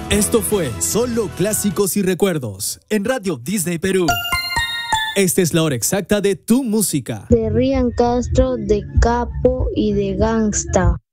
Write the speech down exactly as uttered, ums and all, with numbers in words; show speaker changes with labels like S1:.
S1: Esto fue Solo Clásicos y Recuerdos en Radio Disney Perú. Esta es la hora exacta de tu música.
S2: De Ryan Castro, de Capo y de Gangsta.